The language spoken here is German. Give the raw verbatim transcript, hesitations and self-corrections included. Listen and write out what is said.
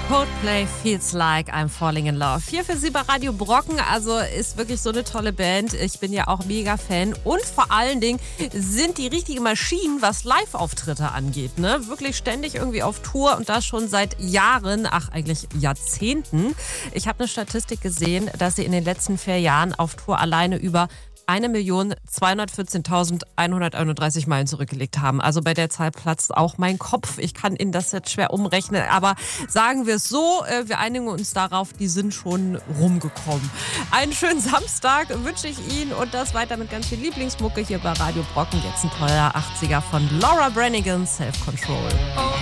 Coldplay Feels Like I'm Falling in Love. Hier für Sie bei Radio Brocken. Also ist wirklich so eine tolle Band. Ich bin ja auch mega Fan. Und vor allen Dingen sind die richtigen Maschinen, was Live-Auftritte angeht. Ne? Wirklich ständig irgendwie auf Tour und das schon seit Jahren, ach eigentlich Jahrzehnten. Ich habe eine Statistik gesehen, dass sie in den letzten vier Jahren auf Tour alleine über eine Million zweihundertvierzehntausendzweihunderteinunddreißig Meilen zurückgelegt haben. Also bei der Zahl platzt auch mein Kopf. Ich kann Ihnen das jetzt schwer umrechnen, aber sagen wir es so, wir einigen uns darauf, die sind schon rumgekommen. Einen schönen Samstag wünsche ich Ihnen und das weiter mit ganz viel Lieblingsmucke hier bei Radio Brocken. Jetzt ein toller achtziger von Laura Branigan, Self Control.